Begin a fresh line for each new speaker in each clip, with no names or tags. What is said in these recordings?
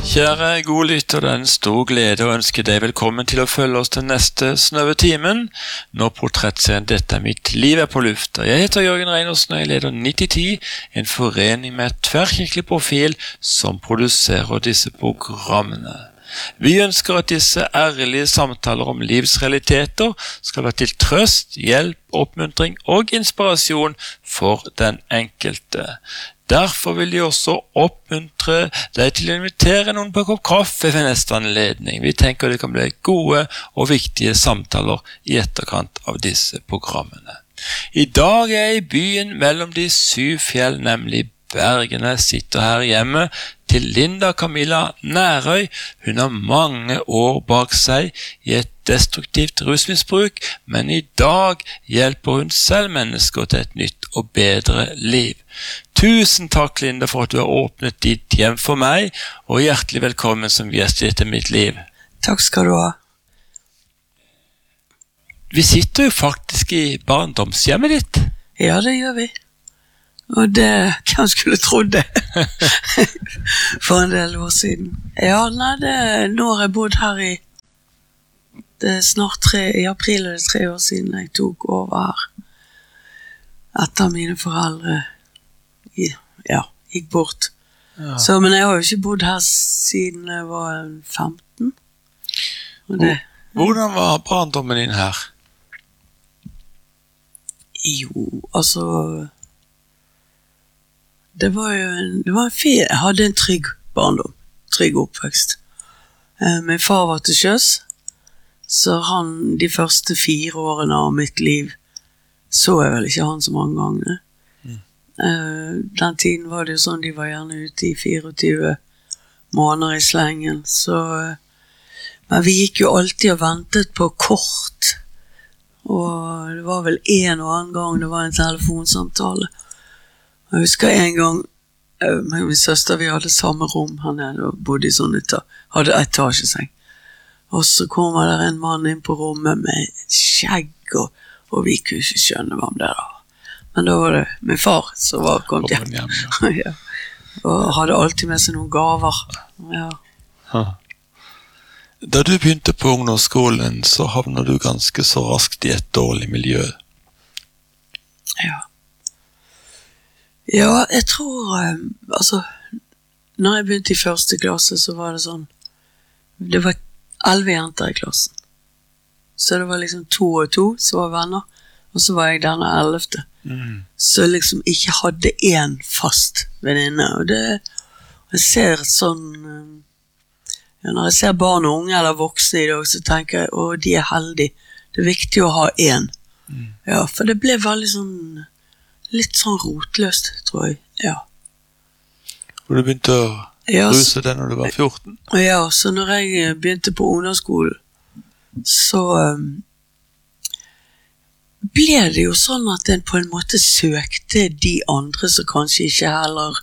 Kjære gode lytter, det er en stor glede å ønske deg velkommen til å følge oss til neste snøve timen, når portrettserien Dette er mitt liv på lufta. Jeg heter Jørgen Reinersen, og jeg leder 9010, en forening med et tverrkirkelig profil som produserer disse programmene. Vi ønsker at disse ærlige samtaler om livsrealiteter skal være til trøst, hjelp, oppmuntring og inspirasjon for den enkelte. Derfor vil de også oppmuntre deg til å invitere noen på en kopp kaffe ved neste anledning. Vi tenker det kan bli gode og viktige samtaler i etterkant av disse programmene. I dag er jeg i byen mellom de 7 fjell, nemlig Bergen. Jeg sitter her hjemme til Linda Camilla Nærøy. Hun har mange år bak seg i et destruktivt rusmisbruk, men i dag hjelper hun selv mennesker til et nytt og bedre liv. Tusen takk, Linda, for at du har åpnet ditt hjem for meg, og hjertelig velkommen som gjest i Dette mitt liv.
Takk skal du ha.
Vi sitter jo faktisk i barndomshjemmet ditt.
Ja, det gjør vi. Og det, hvem skulle trodd det? For en del år siden. Ja, nei, nå har jeg bodd her det er snart i april er det 3 år siden jeg tok over her. Etter mine foreldre gikk bort. Ja. Så, men jeg har jo ikke bodd her siden jeg var 15.
Hvordan var barndommen din her?
Jo, altså... Det var en fin, jeg hadde en trygg barndom, trygg oppvekst. Min far var til sjøs, så de første 4 årene av mitt liv så jeg vel ikke han så mange ganger. Den tiden var det jo sånn, de var gjerne ute i 24 måneder i slengen, men vi gikk jo alltid og ventet på kort, og det var vel en og annen gang det var en telefonsamtale. Jeg husker en gang med min søster, vi hadde samme rom, han bodde i sånn hadde etasjeseng. Og så kommer der en mann inn på rommet med skjegg, og vi kunne ikke skjønne hva det var. Men da var det min far som var kommet hjem. Ja. Og hadde alltid med seg noen gaver. Ja.
Da du begynte på ungdomsskolen, så havnet du ganske så raskt i et dårlig miljø.
Ja. Ja, jeg tror, altså, når jeg begynte i 1. klasse, så var det sånn, det var 11 jenter i klassen. Så det var liksom 2 og 2 som var venner, og så var jeg denne 11. Så liksom ikke hadde en fast venninne, og jeg ser sånn, når jeg ser barn og unge eller voksne i dag, så tenker jeg, de er heldige, det er viktig å ha en. Ja, for det ble veldig sånn, litt sånn rotløst, tror jeg, ja.
Og du begynte å ruse det når du var 14?
Ja, så når jeg begynte på ungdomsskolen, så ble det jo sånn at en på en måte søkte de andre som kanskje ikke heller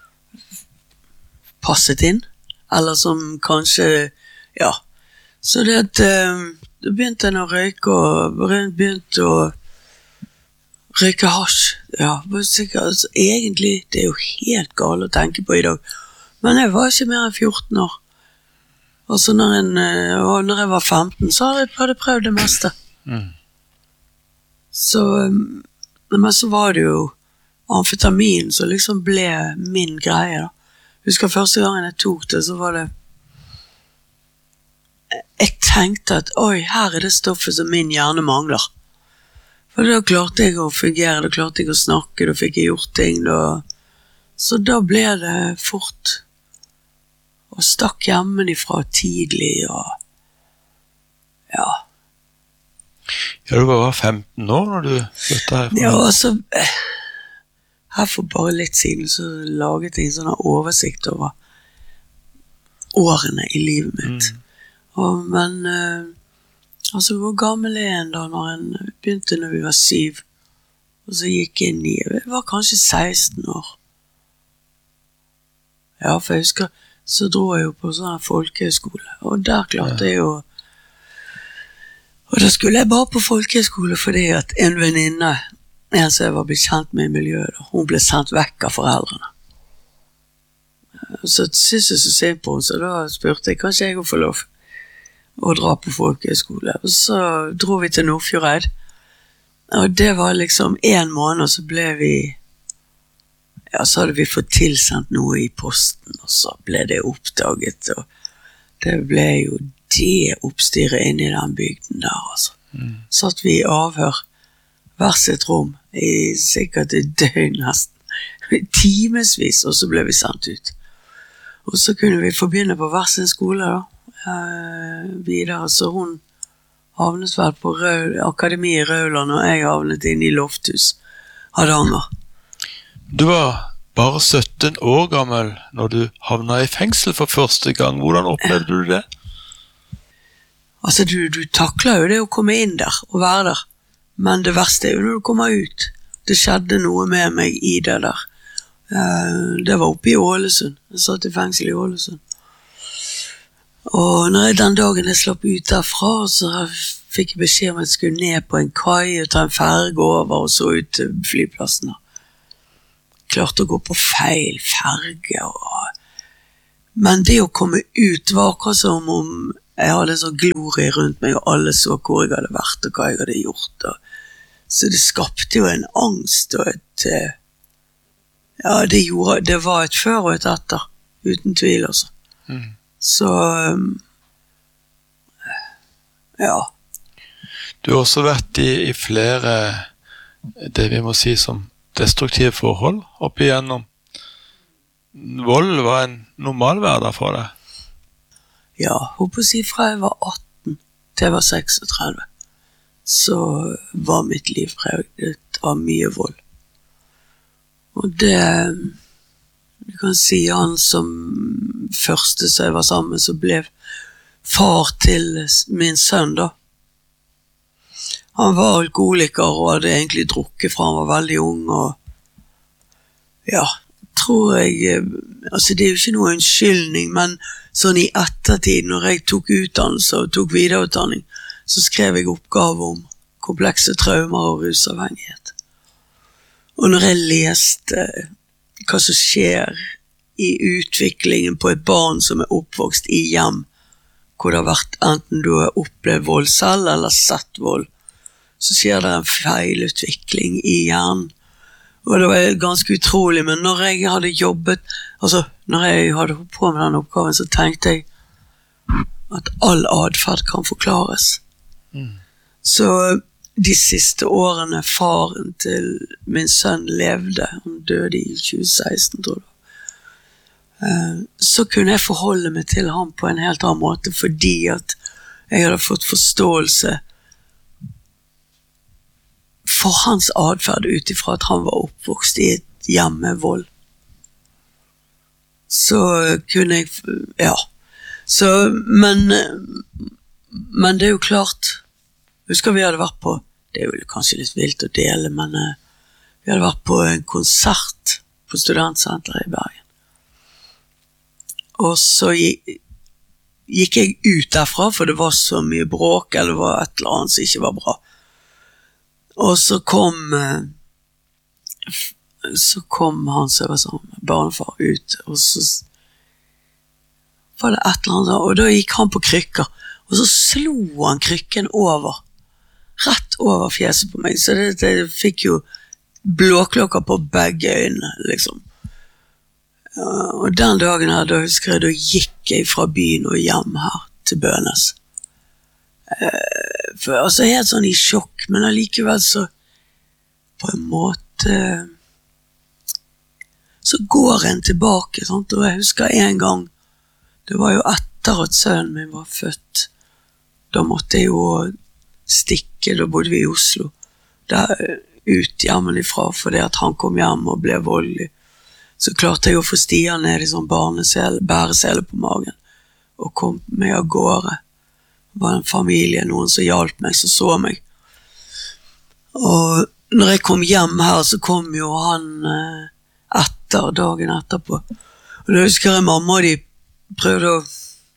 passet inn, eller som kanskje, ja. Så det at da begynte en å røyke, og begynte å røyke hasj, ja, altså, egentlig, det er jo helt galt å tenke på i dag, men jeg var ikke mer enn 14 år, og så når jeg var 15, så hadde jeg prøvd det meste. Men så var det jo amfetamin som liksom ble min greie da. Husker første gangen jeg tok det, så var det, jeg tenkte at, her er det stoffet som min hjerne mangler. For da klarte jeg å fungere, da klarte jeg å snakke, da fikk jeg gjort ting, så da ble det fort, og stakk hjemmefra tidlig, og ja.
Ja, du var 15 år når du flyttet herfra?
Ja, altså, her for bare litt siden så laget jeg en sånn oversikt over årene i livet mitt. Men altså, hvor gammel er en da når en begynte når vi var 7, og så gikk jeg 9, jeg var kanskje 16 år. Ja, for jeg husker, så dro jeg jo på sånn folkehøyskole, og der klarte jeg jo, og da skulle jeg bare på folkehøyskole fordi at en venninne, en som jeg var blitt kjent med i miljøet, hun ble sendt vekk av foreldrene. Så synes jeg så sent på henne, så da spurte jeg, kanskje jeg får lov å dra på folkehøyskole. Og så dro vi til Nordfjordeid, og det var liksom 1 måned, og så ble vi, ja, så hadde vi fått tilsendt noe i posten, og så ble det oppdaget, og det ble jo det oppstyret inne i den bygden der, altså. Satt vi i avhør, hver sitt rom, i sikkert et døgn nesten, timesvis, og så ble vi sendt ut. Og så kunne vi få begynne på hver sin skole da, videre, så hun havnet vel på Akademi i Rauland, og jeg havnet inn i Lofthus, Hardanger.
Du var bare 17 år gammel når du havnet i fengsel for første gang. Hvordan opplevde du det?
Altså, du takler jo det å komme inn der og være der, men det verste er jo når du kommer ut. Det skjedde noe med meg i det der. Det var oppe i Ålesund. Jeg satt i fengsel i Ålesund. Og når den dagen jeg slapp ut derfra, så fikk jeg beskjed om at jeg skulle ned på en kai og ta en ferge over og så ut til flyplassen. Klarte å gå på feil ferge. Men det å komme ut var akkurat som om jeg hadde så glorie rundt meg, og alle så hvor jeg hadde vært og hva jeg hadde gjort. Så det skapte jo en angst og et... Ja, det var et før og et etter, uten tvil også. Så, ja.
Du har også vært i flere, det vi må si som destruktive forhold opp igjennom. Vold var en normal hverdag for deg?
Ja, håper å si fra jeg var 18 til jeg var 36, så var mitt liv preget av mye vold. Og det, du kan si han som første som jeg var sammen med, så ble far til min sønn da. Han var alkoholiker og hadde egentlig drukket fra han var veldig ung, og ja, tror jeg, altså det er jo ikke noe unnskyldning, men sånn i ettertid, når jeg tok utdannelse og tok videreutdanning, så skrev jeg oppgave om komplekse traumer og rusavhengighet. Og når jeg leste hva som skjer i utviklingen på et barn som er oppvokst i hjem, hvor det har vært enten du har opplevd vold selv eller sett vold, så skjer det en feilutvikling i hjernen. Og det var ganske utrolig, men når jeg hadde jobbet, altså når jeg hadde holdt på med den oppgaven, så tenkte jeg at all adferd kan forklares. Så de siste årene faren til min sønn levde, han døde i 2016 tror jeg, så kunne jeg forholde meg til ham på en helt annen måte, fordi at jeg hadde fått forståelse for hans adferd utifra at han var oppvokst i et hjem med vold. Så kunne jeg, ja. Så, men det er jo klart, husker vi hadde vært på, det er jo kanskje litt vilt å dele, men vi hadde vært på en konsert på Studentsenteret i Bergen. Og så gikk jeg ut derfra, for det var så mye bråk, eller det var et eller annet som ikke var bra. Og så kom han som var sånn barnefar ut, og så var det et eller annet, og da gikk han på krykker, og så slo han krykken over, rett over fjeset på meg, så det fikk jo blåklokker på begge øynene, liksom. Og den dagen her, da husker jeg, da gikk jeg fra byen og hjem her til Bønes. For, altså helt sånn i sjokk, men allikevel så på en måte så går en tilbake, sant? Og jeg husker en gang, det var jo etter at sønnen min var født, da måtte jeg jo stikke, da bodde vi i Oslo, der ut hjemmefra, fordi at han kom hjem og ble voldelig. Så klarte jeg å få Stian ned i sånn bæresele på magen, og kom med av gårde. Det var en familie, noen som hjalp meg, som så meg. Og når jeg kom hjem her, så kom jo han dagen etterpå. Og da husker jeg mamma og de prøvde å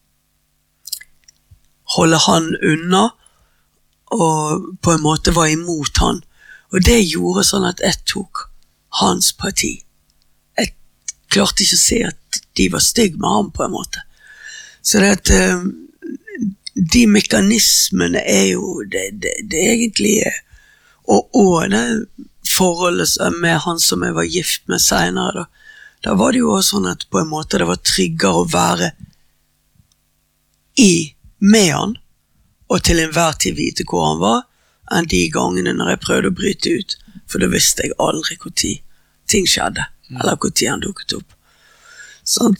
holde han unna, og på en måte var imot han. Og det gjorde sånn at jeg tok hans parti. klarte ikke å se at de var stygg med ham på en måte. Så det at de mekanismene jo det egentlig og det forholdet med han som jeg var gift med senere da var det jo også sånn at på en måte det var tryggere å være med han og til enhver tid vite hvor han var enn de gangene når jeg prøvde å bryte ut, for da visste jeg aldri hvor tid ting skjedde, eller hvor tid han dukket opp. Så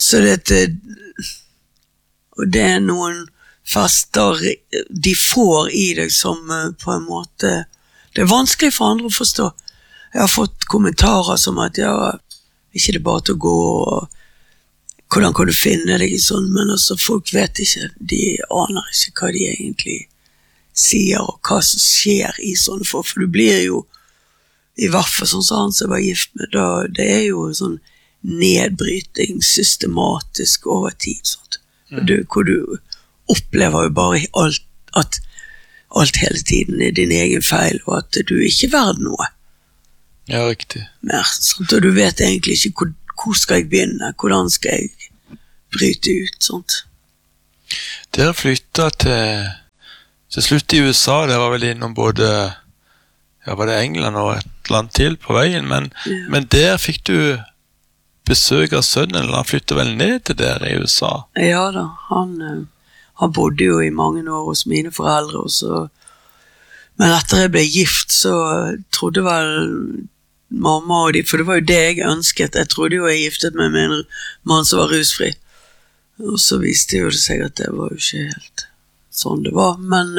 og det noen fester de får i deg som på en måte, det vanskelig for andre å forstå. Jeg har fått kommentarer som at ikke det bare til å gå, og hvordan kan du finne deg i sånn, men altså folk vet ikke, de aner ikke hva de egentlig sier, og hva som skjer i sånne for du blir jo, i hvert fall sånn som han som jeg var gift med, det jo sånn nedbryting systematisk over tid, sånt. Hvor du opplever jo bare at alt hele tiden din egen feil, og at du ikke er verd noe.
Ja, riktig.
Mer, sånt, og du vet egentlig ikke hvor skal jeg begynne, hvordan skal jeg bryte ut, sånt.
Dere flyttet til slutt i USA, det var vel innom både, var det England og et land til på veien, men der fikk du besøk av sønnen, eller han flyttet vel ned til dere i USA?
Ja da, han bodde jo i mange år hos mine foreldre, men etter jeg ble gift, så trodde vel mamma og de, for det var jo det jeg ønsket, jeg trodde jo jeg giftet meg med en mann som var rusfri, og så viste jo det seg at det var jo ikke helt sånn det var, men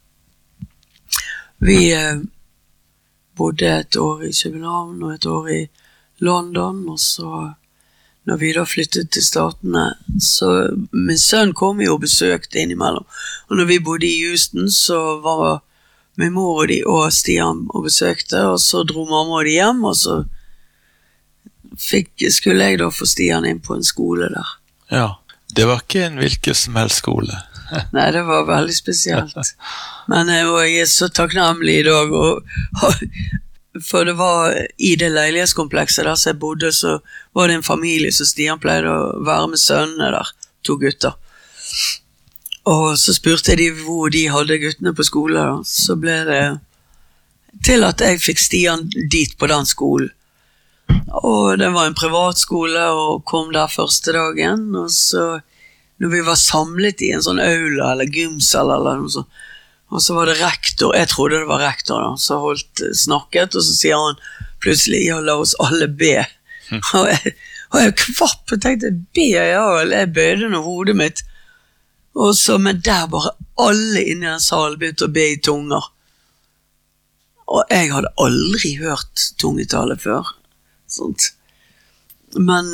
vi bodde et år i København og et år i London, og så når vi da flyttet til statene, så min sønn kom jo og besøkte innimellom, og når vi bodde i Houston, så var min mor og de og Stian og besøkte, og så dro mamma og de hjem, og så skulle jeg da få Stian inn på en skole der.
Ja, det var ikke en hvilken som helst skole.
Nei, det var veldig spesielt. Men jeg er så takknemlig i dag, for det var i det leilighetskomplekset der som jeg bodde, så var det en familie som Stian pleide å være med sønnene der, 2 gutter. Og så spurte de hvor de hadde guttene på skole, så ble det til at jeg fikk Stian dit på den skolen. Og det var en privatskole, og kom der første dagen, og så når vi var samlet i en sånn aula, eller gymsal, eller noe sånt, og så var det rektor, jeg trodde det var rektor da, så holdt snakket, og så sier han plutselig, la oss alle be. Og jeg kvapp og tenkte, be, jeg bøyde noe hodet mitt, og så, men der bare alle inne i den salen begynte å be i tunger. Og jeg hadde aldri hørt tungetale før. Sånt. Men,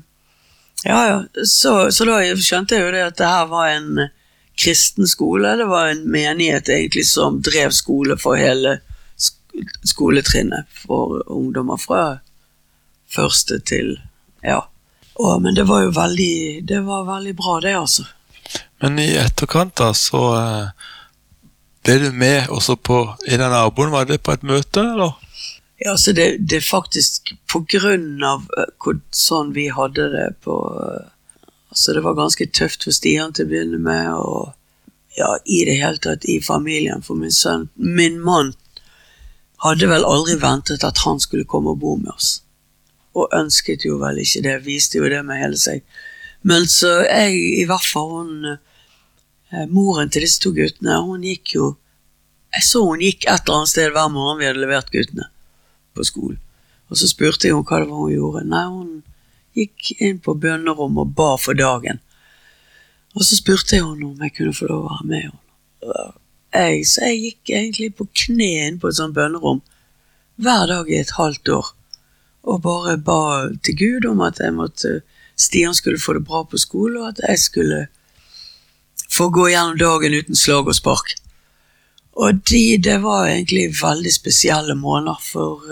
så da skjønte jeg jo det at det her var en kristen skole. Det var en menighet egentlig som drev skole for hele skoletrinnet for ungdommer fra første til, men det var jo veldig bra det altså.
Men i etterkant da, så ble du med også på en av naboen, var det på et møte, eller?
Ja, så det faktisk på grunn av sånn vi hadde det på, altså det var ganske tøft for Stian til å begynne med, og i det hele tatt i familien for min sønn. Min mann hadde vel aldri ventet at han skulle komme og bo med oss, og ønsket jo vel ikke det, viste jo det med hele seg. Men så i hvert fall moren til disse 2 guttene, jeg så hun gikk et eller annet sted hver morgen vi hadde levert guttene på skolen. Og så spurte jeg hva det var hun gjorde. Nei, hun gikk inn på bønnerom og ba for dagen. Og så spurte jeg henne om jeg kunne få lov å være med henne. Så jeg gikk egentlig på kne inn på et sånt bønnerom hver dag i et halvt år, og bare ba til Gud om at Stian skulle få det bra på skole, og at jeg skulle få gå gjennom dagen uten slag og spark. Og det var egentlig veldig spesielle måneder, for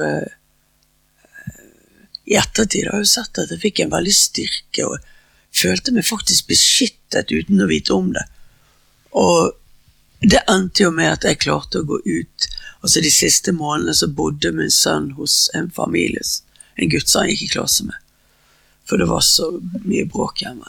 i ettertid har jeg jo sett at jeg fikk en veldig styrke, og følte meg faktisk beskyttet uten å vite om det. Og det endte jo med at jeg klarte å gå ut. Altså de siste månedene så bodde min sønn hos en familie, en gutt som han gikk i klasse med. for det var så mye bråk hjemme.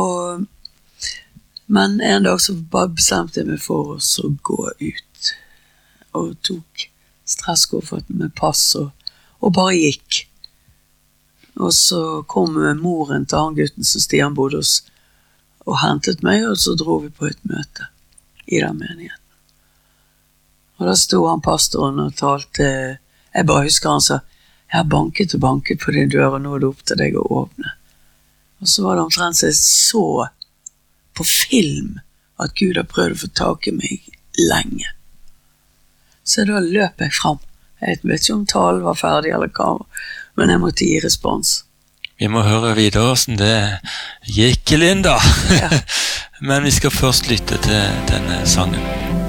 Men en dag så bare bestemte jeg meg for å så gå ut, og tok stresskofferten med pass, og bare gikk. Og så kom moren til han gutten som Stian bodde hos, og hentet meg, og så dro vi på et møte i den menigheten. Og da stod han pastoren og talte, jeg bare husker han sa, jeg har banket og banket på din dør, og nå er det opp til deg å åpne. Og så var det omtrent så jeg så på film at Gud har prøvd å få tak i meg lenge. Så da løp jeg frem. Jeg vet ikke om talen var ferdig eller hva, men jeg måtte gi respons.
Vi må høre videre hvordan det gikk, Linda.
Ja.
Men vi skal først lytte til denne sangen.